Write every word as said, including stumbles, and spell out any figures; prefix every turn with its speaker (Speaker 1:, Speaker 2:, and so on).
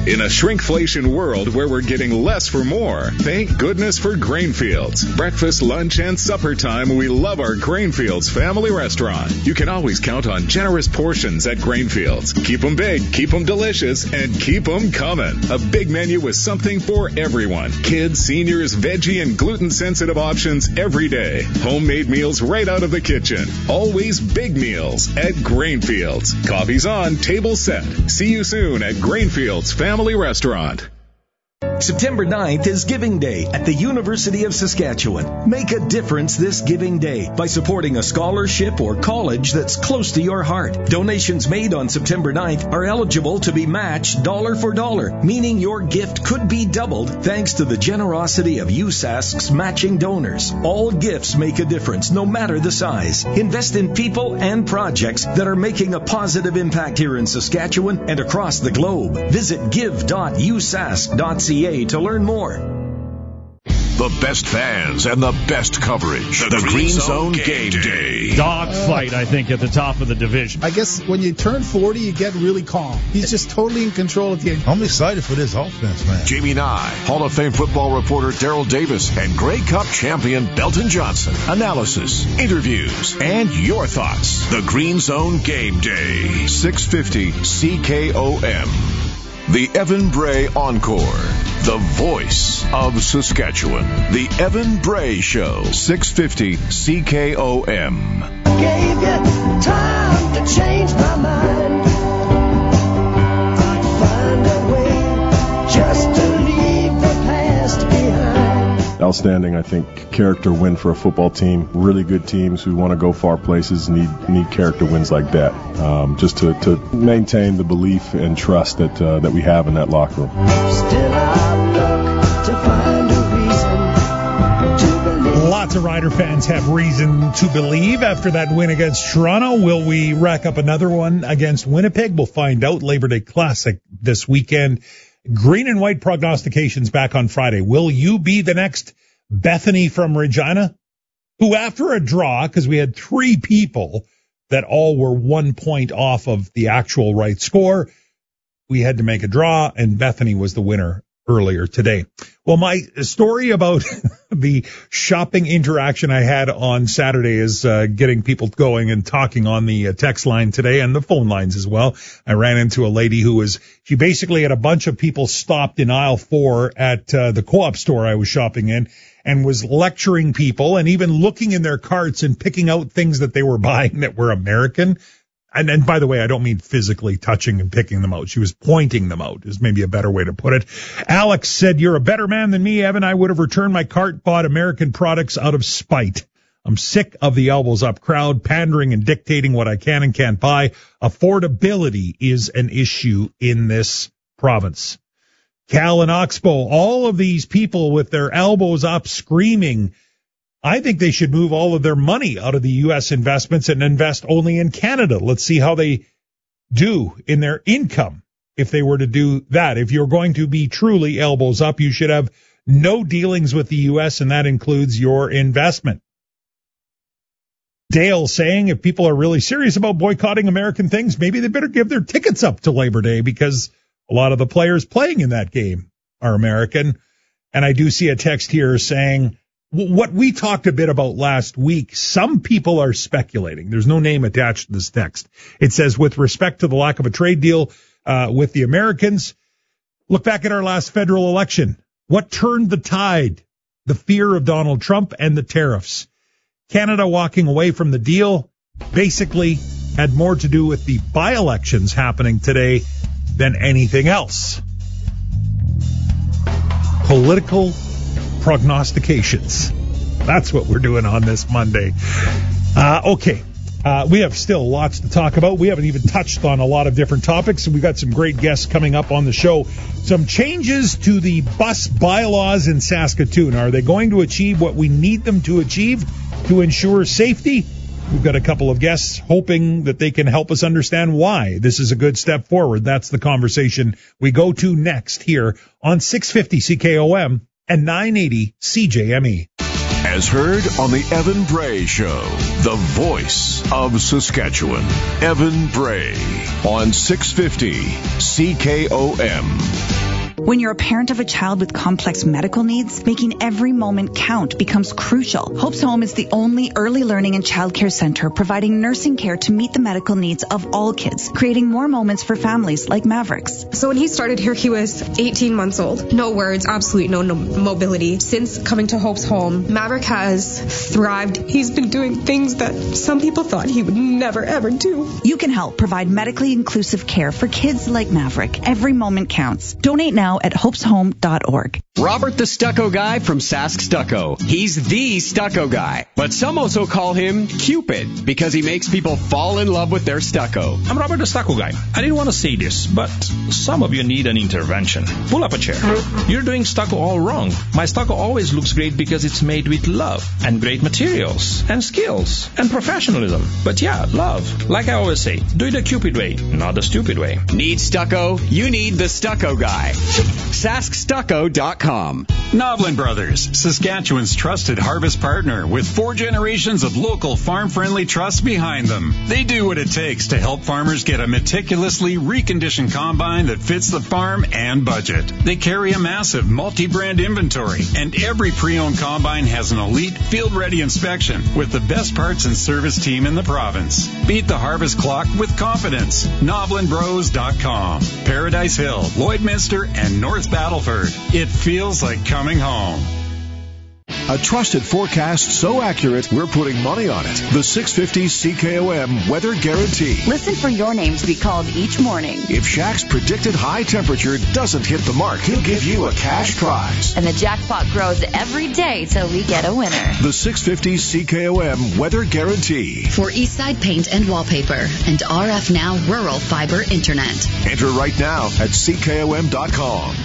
Speaker 1: In a shrinkflation world where we're getting less for more, thank goodness for Grainfields. Breakfast, lunch, and supper time, we love our Grainfields family restaurant. You can always count on generous portions at Grainfields. Keep them big, keep them delicious, and keep them coming. A big menu with something for everyone. Kids, seniors, veggie, and gluten-sensitive options every day. Homemade meals right out of the kitchen. Always big meals at Grainfields. Coffee's on, table set. See you soon at Grainfields Family Restaurant.
Speaker 2: September ninth is Giving Day at the University of Saskatchewan. Make a difference this Giving Day by supporting a scholarship or college that's close to your heart. Donations made on September ninth are eligible to be matched dollar for dollar, meaning your gift could be doubled thanks to the generosity of U S A S C's matching donors. All gifts make a difference, no matter the size. Invest in people and projects that are making a positive impact here in Saskatchewan and across the globe. Visit give dot u s a s c dot c a to learn more.
Speaker 3: The best fans and the best coverage. The, the Green, Green Zone, Zone Game Day. Day.
Speaker 4: Dogfight, I think, at the top of the division.
Speaker 5: I guess when you turn forty, you get really calm. He's just totally in control of the end.
Speaker 6: I'm excited for this offense, man.
Speaker 3: Jamie Nye, Hall of Fame football reporter Daryl Davis, and Grey Cup champion Belton Johnson. Analysis, interviews, and your thoughts. The Green Zone Game Day. six fifty C K O M. The Evan Bray Encore, the voice of Saskatchewan. The Evan Bray Show, six fifty C K O M.
Speaker 7: Gave you time to change my mind. I'd find a way just to leave the past behind.
Speaker 8: Outstanding, I think, character win for a football team. Really good teams who want to go far places need need character wins like that, um, just to, to maintain the belief and trust that uh, that we have in that locker room.
Speaker 7: Still I look to find a reason to believe.
Speaker 4: Lots of Rider fans have reason to believe after that win against Toronto. Will we rack up another one against Winnipeg? We'll find out. Labor Day Classic this weekend. Green and white prognostications back on Friday. Will you be the next Bethany from Regina, who after a draw, because we had three people that all were one point off of the actual right score, we had to make a draw, and Bethany was the winner earlier today. Well, my story about the shopping interaction I had on Saturday is uh, getting people going and talking on the uh, text line today and the phone lines as well. I ran into a lady who was, she basically had a bunch of people stopped in aisle four at uh, the Co-op store I was shopping in and was lecturing people and even looking in their carts and picking out things that they were buying that were American. And, and by the way, I don't mean physically touching and picking them out. She was pointing them out is maybe a better way to put it. Alex said, "You're a better man than me, Evan. I would have returned my cart, bought American products out of spite. I'm sick of the elbows up crowd pandering and dictating what I can and can't buy. Affordability is an issue in this province." Cal and Oxbow, all of these people with their elbows up screaming, I think they should move all of their money out of the U S investments and invest only in Canada. Let's see how they do in their income if they were to do that. If you're going to be truly elbows up, you should have no dealings with the U S, and that includes your investment. Dale saying if people are really serious about boycotting American things, maybe they better give their tickets up to Labor Day because a lot of the players playing in that game are American. And I do see a text here saying, what we talked a bit about last week, some people are speculating. There's no name attached to this text. It says, with respect to the lack of a trade deal uh, with the Americans, look back at our last federal election. What turned the tide? The fear of Donald Trump and the tariffs. Canada walking away from the deal basically had more to do with the by-elections happening today than anything else. Political prognostications. That's what we're doing on this Monday. Uh, okay. Uh, we have still lots to talk about. We haven't even touched on a lot of different topics. We've got some great guests coming up on the show. Some changes to the bus bylaws in Saskatoon. Are they going to achieve what we need them to achieve to ensure safety? We've got a couple of guests hoping that they can help us understand why this is a good step forward. That's the conversation we go to next here on six fifty C K O M and nine eighty C J M E.
Speaker 3: As heard on the Evan Bray Show, the voice of Saskatchewan. Evan Bray on six fifty C K O M.
Speaker 9: When you're a parent of a child with complex medical needs, making every moment count becomes crucial. Hope's Home is the only early learning and childcare center providing nursing care to meet the medical needs of all kids, creating more moments for families like Maverick's.
Speaker 10: So when he started here, he was eighteen months old. No words, absolutely no, no mobility. Since coming to Hope's Home, Maverick has thrived. He's been doing things that some people thought he would never, ever do.
Speaker 9: You can help provide medically inclusive care for kids like Maverick. Every moment counts. Donate now at hopes home dot org.
Speaker 11: Robert the Stucco Guy from Sask Stucco. He's the stucco guy, but some also call him Cupid because he makes people fall in love with their stucco.
Speaker 12: I'm Robert the Stucco Guy. I didn't want to say this, but some of you need an intervention. Pull up a chair. You're doing stucco all wrong. My stucco always looks great because it's made with love and great materials and skills and professionalism. But yeah, love. Like I always say, do it the Cupid way, not the stupid way.
Speaker 11: Need stucco? You need the Stucco Guy. Sask Stucco dot com.
Speaker 13: Noblin Brothers, Saskatchewan's trusted harvest partner with four generations of local farm-friendly trust behind them. They do what it takes to help farmers get a meticulously reconditioned combine that fits the farm and budget. They carry a massive multi-brand inventory, and every pre-owned combine has an elite field-ready inspection with the best parts and service team in the province. Beat the harvest clock with confidence. Noblin Bros dot com. Paradise Hill, Lloydminster, and North Battleford. It feels like coming home.
Speaker 3: A trusted forecast so accurate, we're putting money on it. The six fifty C K O M Weather Guarantee.
Speaker 14: Listen for your name to be called each morning.
Speaker 3: If Shaq's predicted high temperature doesn't hit the mark, he'll give you a cash prize.
Speaker 14: And the jackpot grows every day till we get a winner.
Speaker 3: The six fifty C K O M Weather Guarantee.
Speaker 15: For Eastside Paint and Wallpaper and R F Now Rural Fiber Internet.
Speaker 3: Enter right now at C K O M dot com.